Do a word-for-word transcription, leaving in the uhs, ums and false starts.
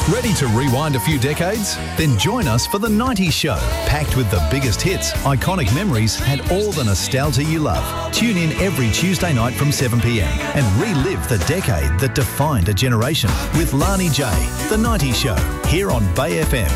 Ready to rewind a few decades? Then join us for The nineties Show, packed with the biggest hits, iconic memories and all the nostalgia you love. Tune in every Tuesday night from seven p m and relive the decade that defined a generation with Lani J. The nineties Show, here on Bay F M.